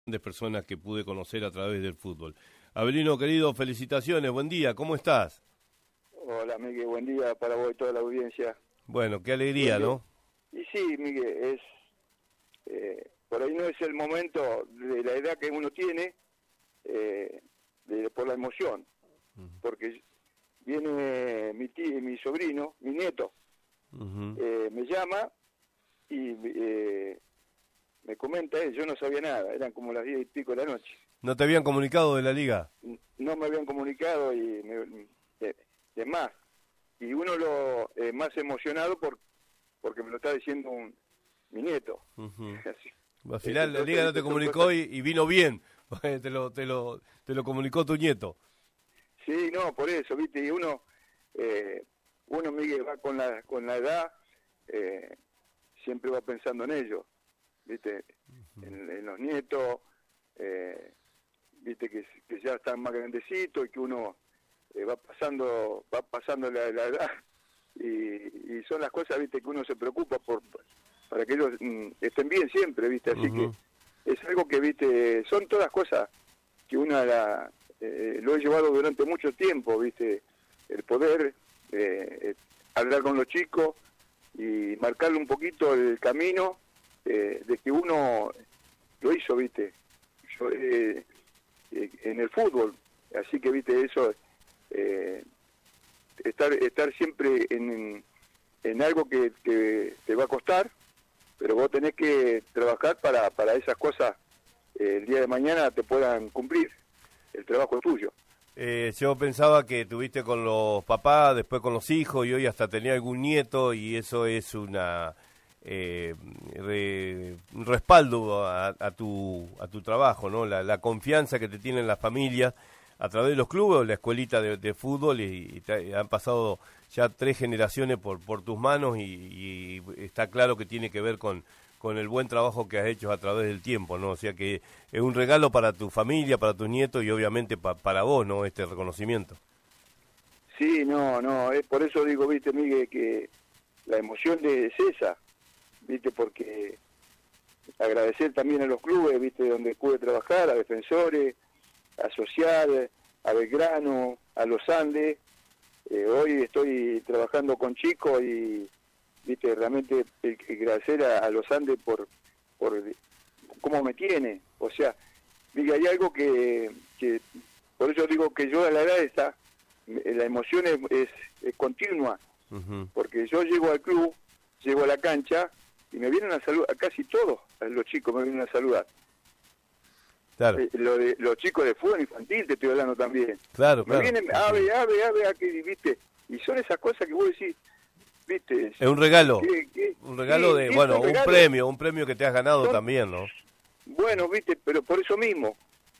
De personas que pude conocer a través del fútbol. Abelino, querido, felicitaciones, buen día, ¿cómo estás? Hola, Miguel, buen día para vos y toda la audiencia. Bueno, qué alegría, ¿no? Y sí, Miguel, por ahí no es el momento de la edad que uno tiene, por la emoción, porque viene mi sobrino, mi nieto, me llama y me comenta él, yo no sabía nada, eran como las 10:00 de la noche. ¿No te habían comunicado de la liga? No me habían comunicado y es más, y uno lo más emocionado porque me lo está diciendo mi nieto. Al final la liga no te comunicó y vino bien, te lo comunicó tu nieto. Sí, no, por eso, viste, y uno Miguel, va con la edad, siempre va pensando en ellos, viste, en los nietos, viste que ya están más grandecitos y que uno va pasando la edad y son las cosas, viste, que uno se preocupa para que ellos estén bien siempre, viste, así que es algo que, viste, son todas cosas que uno lo he llevado durante mucho tiempo, viste, el poder hablar con los chicos y marcarle un poquito el camino de que uno lo hizo, viste, en el fútbol, así que, viste, eso, estar siempre en algo que te va a costar, pero vos tenés que trabajar para esas cosas, el día de mañana te puedan cumplir, el trabajo es tuyo. Yo pensaba que tuviste con los papás, después con los hijos y hoy hasta tenía algún nieto y eso es un respaldo a tu trabajo, ¿no? La confianza que te tienen las familias a través de los clubes o la escuelita de fútbol y han pasado ya 3 generaciones por tus manos y está claro que tiene que ver con el buen trabajo que has hecho a través del tiempo, ¿no? O sea que es un regalo para tu familia, para tus nietos y obviamente para vos, ¿no? Este reconocimiento. Sí, no, es por eso digo, viste, Miguel, que la emoción es esa, viste, porque agradecer también a los clubes, viste, donde pude trabajar, a Defensores, a Social, a Belgrano, a Los Andes. Hoy estoy trabajando con chicos y, viste, realmente agradecer a Los Andes por cómo me tiene. O sea, diga, hay algo que por eso digo que yo a la edad esta, la emoción es continua, porque yo llego al club, llego a la cancha y me vienen a saludar, casi todos los chicos me vienen a saludar. Claro. Los chicos de fútbol infantil te estoy hablando también. Claro. Me vienen, ave, aquí, viste, y son esas cosas que vos decís, viste. Es un regalo, un premio que te has ganado también, ¿no? Bueno, viste, pero por eso mismo,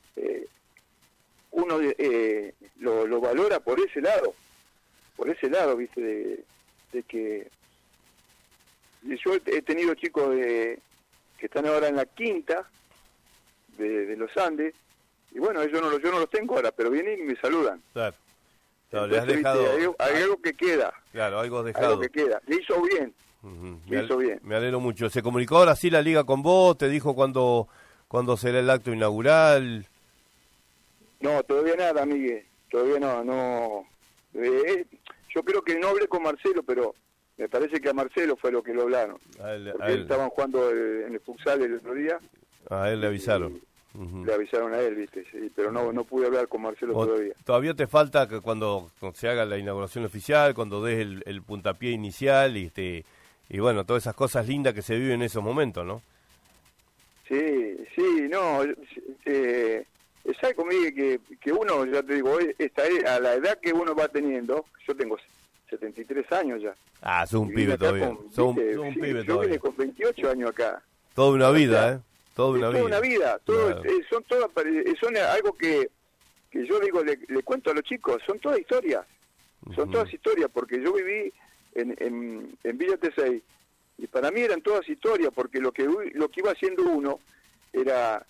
uno lo valora por ese lado, viste, de que yo he tenido chicos que están ahora en la quinta, de Los Andes, y bueno, yo no los tengo ahora, pero vienen y me saludan. Claro. Entonces, le has dejado... ¿viste? Hay algo que queda. Claro, algo has dejado. Algo que queda. Le hizo bien. Le hizo bien. Me alegro mucho. ¿Se comunicó ahora sí la liga con vos? ¿Te dijo cuándo será el acto inaugural? No, todavía nada, Miguel. Todavía no. Yo creo que no hablé con Marcelo, pero me parece que a Marcelo fue lo que lo hablaron. Porque él estaban jugando en el futsal el otro día. A él le avisaron. Le avisaron a él, viste, sí, pero no pude hablar con Marcelo todavía. ¿Todavía te falta que cuando se haga la inauguración oficial, cuando des el puntapié inicial y bueno, todas esas cosas lindas que se viven en esos momentos, ¿no? Sí, no, es algo, Miguel, que uno, ya te digo, a la edad que uno va teniendo, yo tengo 73 años ya. Ah, sos un pibe todavía. Sos un pibe yo vine con 28 años acá. Toda una vida, ¿eh? Toda una vida, claro. Son algo que yo digo, le cuento a los chicos, son todas historias, porque yo viví en Villa T6 y para mí eran todas historias, porque lo que iba haciendo uno era,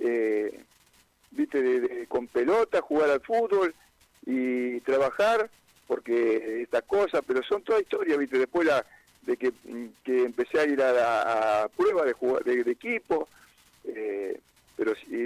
viste, con pelota, jugar al fútbol y trabajar, porque estas cosas, pero son todas historias, viste, después de que empecé a ir a pruebas de equipo, pero sí,